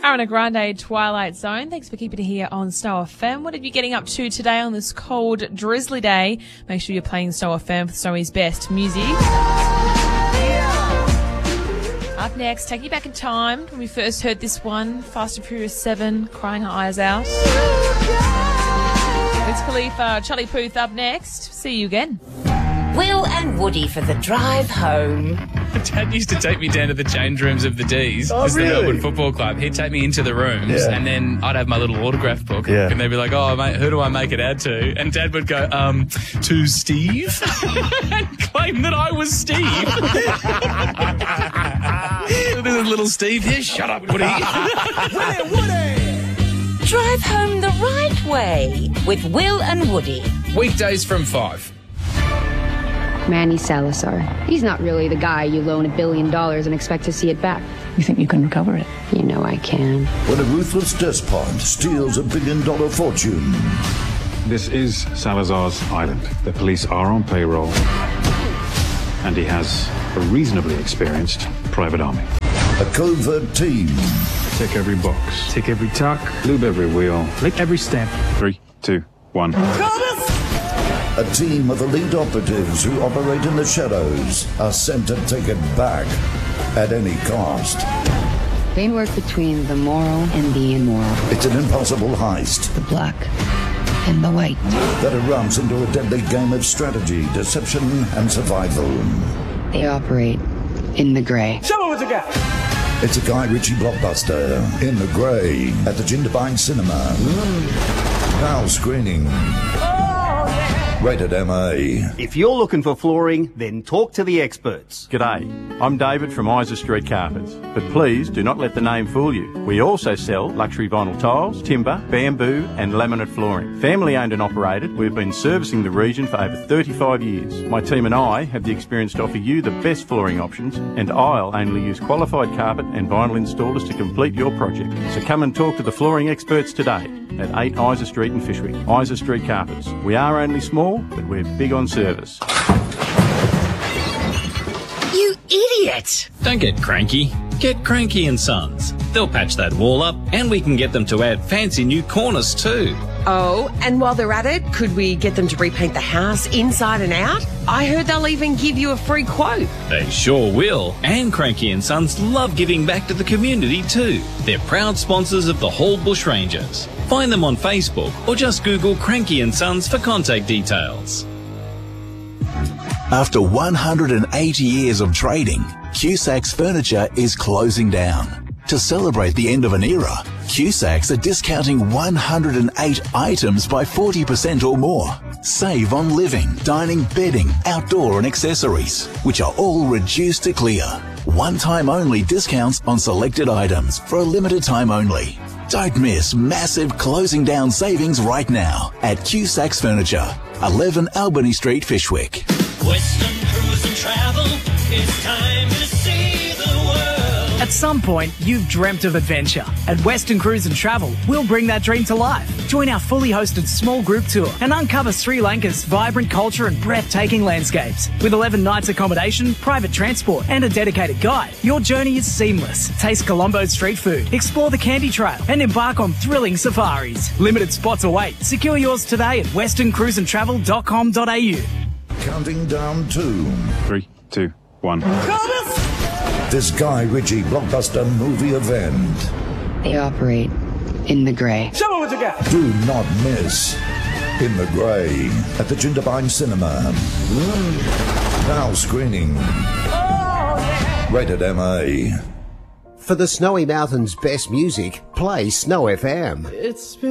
Ariana Grande, Twilight Zone. Thanks for keeping it here on Snow FM. What are you getting up to today on this cold, drizzly day? Make sure you're playing Snow FM for Snowy's best music. Up next, taking you back in time when we first heard this one, Fast and Furious 7, Crying Her Eyes Out. Wiz Khalifa, Charlie Puth up next. See you again. Will and Woody for the drive home. Dad used to take me down to the change rooms of the D's, the Melbourne Football Club. He'd take me into the rooms, and then I'd have my little autograph book, and they'd be like, "Oh, mate, who do I make it out to?" And Dad would go, "To Steve," and claim that I was Steve. There's little Steve here. Shut up, Woody. Woody. Drive home the right way with Will and Woody. Weekdays from 5. Manny Salazar. He's not really the guy you loan $1 billion and expect to see it back. You think you can recover it? You know I can. When a ruthless despot steals $1 billion fortune. This is Salazar's island. The police are on payroll, and he has a reasonably experienced private army. A covert team. Tick every box. Tick every tuck. Lube every wheel. Lick every step. 3, 2, 1. A team of elite operatives who operate in the shadows are sent to take it back at any cost. They work between the moral and the immoral. It's an impossible heist. The black and the white. That erupts into a deadly game of strategy, deception, and survival. They operate in the grey. Show me what you got! It's a Guy Ritchie blockbuster, In the Grey, at the Jindabyne Cinema. Now screening. Rated MA. If you're looking for flooring, then talk to the experts. G'day, I'm David from Isa Street Carpets. But please do not let the name fool you. We also sell luxury vinyl tiles, timber, bamboo and laminate flooring. Family owned and operated, we've been servicing the region for over 35 years. My team and I have the experience to offer you the best flooring options, and I'll only use qualified carpet and vinyl installers to complete your project. So come and talk to the flooring experts today at 8 Isa Street in Fyshwick. Isa Street Carpets. We are only small, but we're big on service. You idiot! Don't get cranky. Get Cranky and Sons. They'll patch that wall up, and we can get them to add fancy new cornice too. Oh, and while they're at it, could we get them to repaint the house inside and out? I heard they'll even give you a free quote. They sure will. And Cranky and Sons love giving back to the community too. They're proud sponsors of the Hall Bushrangers. Find them on Facebook or just Google Cranky and Sons for contact details. After 180 years of trading, Cusacks Furniture is closing down. To celebrate the end of an era, Cusacks are discounting 108 items by 40% or more. Save on living, dining, bedding, outdoor and accessories, which are all reduced to clear. One-time only discounts on selected items for a limited time only. Don't miss massive closing down savings right now at Cusacks Furniture, 11 Albany Street, Fyshwick. Western Cruise and Travel, it's time to see the world. At some point, you've dreamt of adventure. At Western Cruise and Travel, we'll bring that dream to life. Join our fully hosted small group tour and uncover Sri Lanka's vibrant culture and breathtaking landscapes. With 11 nights accommodation, private transport and a dedicated guide, your journey is seamless. Taste Colombo's street food, explore the Candy Trail and embark on thrilling safaris. Limited spots await. Secure yours today at westerncruiseandtravel.com.au. Counting down to 3, 2, 1. This Guy Ritchie blockbuster movie event. They operate in the grey. Show me what you got. Do not miss In the Grey at the Jindabyne Cinema. Now screening. Rated MA. For the Snowy Mountains' best music, play Snow FM. It's been